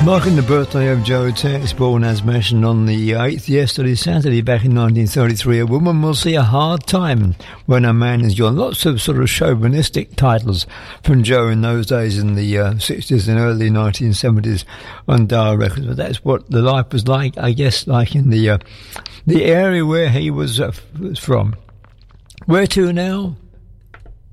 Marking the birthday of Joe Tex, born as mentioned on the 8th yesterday, Saturday, back in 1933, a woman will see a hard time when a man is young. Lots of sort of chauvinistic titles from Joe in those days in the 60s and early 1970s on Dial Records. But that's what the life was like, I guess, like in the area where he was from. Where to now?